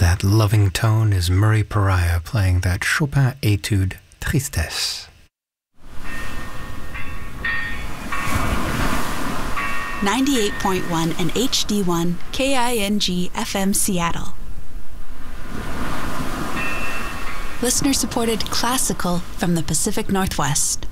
that loving tone is Murray Pariah playing that Chopin Etude Tristesse. 98.1 and HD1 KING FM Seattle. Listener-supported classical from the Pacific Northwest.